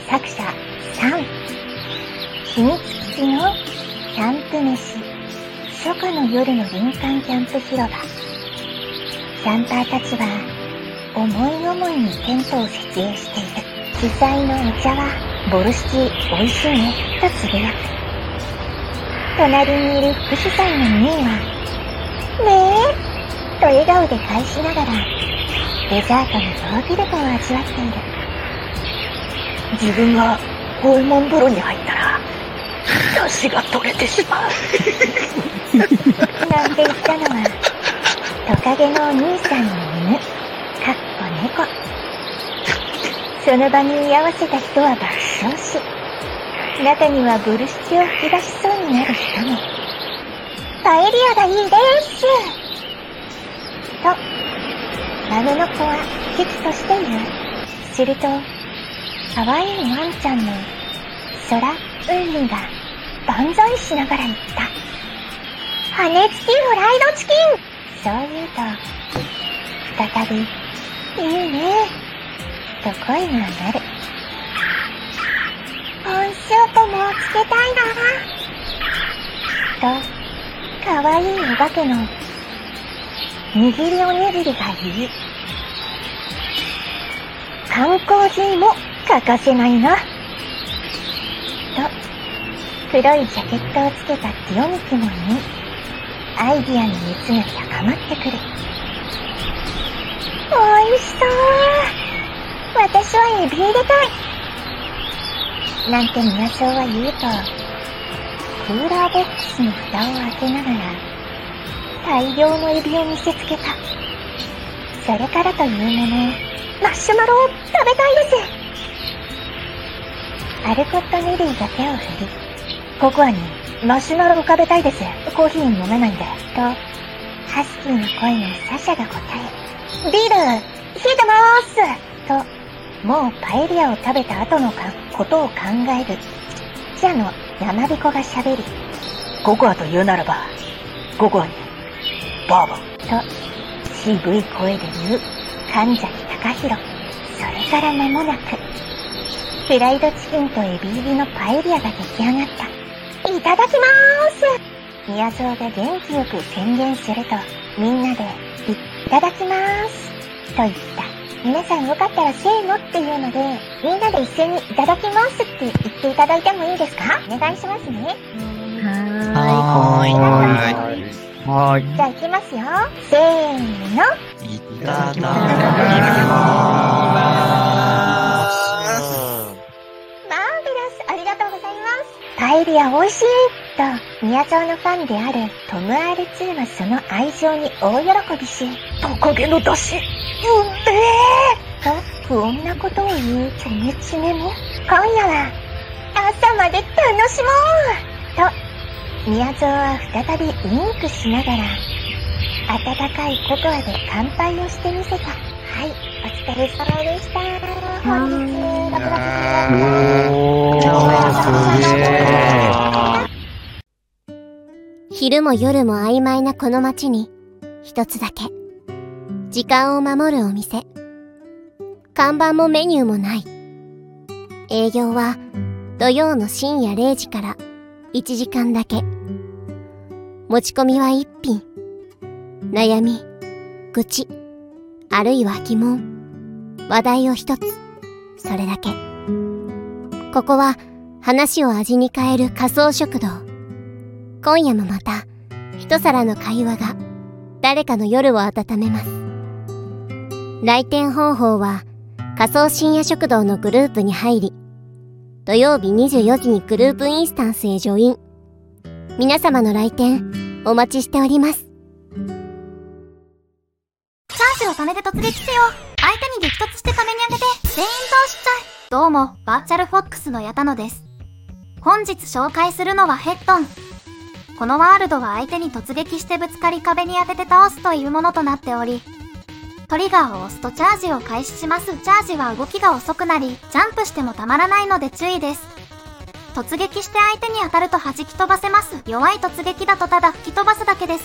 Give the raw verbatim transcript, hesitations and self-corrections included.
作者さん、秘密基地のキャンプ飯。初夏の夜の林間キャンプ広場。キャンパーたちは思い思いにテントを設営している。主催のお茶はボルシチ美味しいねとつぶやく。隣にいる副主催のミーはねえと笑顔で返しながらデザートのヨーグルトを味わっている。 自分がホルモン風呂に入ったら出汁が取れてしまうなんて言ったのはトカゲのお兄さんの犬、かっこ猫。その場に居合わせた人は爆笑し、中にはボルシチを吹き出しそうになる人も。パエリアがいいですと孫の子は危機として言う。すると可愛いワンちゃんのソラ・ウンミが万歳しながら言った。羽付きフライドチキン。そう言うと再びいいねと声が上がる。コーンスープもつけたいなとかわいいお化けの握りおにぎりが言い、缶コーヒーも欠かせないなと黒いジャケットをつけたティオミクも言い、アイディアの熱が高まってくる。おいしそう。私はエビ入れたいなんて宮荘は言うと、クーラーボックスの蓋を開けながら大量のエビを見せつけた。それからというもの、マシュマロを食べたいです。アルコットネリーが手を振り、ココアにマシュマロを食べたいです。コーヒー飲めないんで。と、ハスキーの声のサシャが答え、ビール、冷えてまーすと、もうパエリアを食べた後のかことを考える。記者の山彦が喋り、 ココアと言うならば、ココアに、バーボン。 と、渋い声で言う、神崎隆弘。それから間もなく、フライドチキンとエビ入りのパエリアが出来上がった。いただきまーす。宮蔵が元気よく宣言すると、みんなで、いただきまーす。と言った。皆さんよかったらせーのっていうので、みんなで一斉にいただきますって言っていただいてもいいですか？お願いしますね。 はーい。はーい。 はーい。じゃあ行きますよ。せーの。 いただきまーす。 マーベラス、ありがとうございます。パエリア美味しいと、宮沢のファンであるトム アールツー はその愛情に大喜びし、 トカゲの出汁、うめえと不穏なことを言うチョメチメも、今夜は朝まで楽しもうと、宮沢は再びウインクしながら、温かいココアで乾杯をしてみせた。はい、お疲れ様でした。本日、ラブラブおー、すげー。 昼も夜も曖昧なこの街に、一つだけ、時間を守るお店。看板もメニューもない。営業は土曜の深夜れいじからいちじかんだけ。持ち込みは一品。悩み、愚痴、あるいは疑問、話題を一つ。それだけ。ここは話を味に変える仮想食堂。今夜もまた一皿の会話が誰かの夜を温めます。来店方法は仮想深夜食堂のグループに入り、土曜日にじゅうよじにグループインスタンスへジョイン。皆様の来店お待ちしております。 チャージを貯めて突撃せよ。相手に激突して壁に当てて全員倒しちゃえ。どうも、バーチャルフォックスのヤタノです。本日紹介するのはヘッドン。このワールドは相手に突撃してぶつかり壁に当てて倒すというものとなっており、トリガーを押すとチャージを開始します。チャージは動きが遅くなり、ジャンプしてもたまらないので注意です。突撃して相手に当たると弾き飛ばせます。弱い突撃だとただ吹き飛ばすだけです。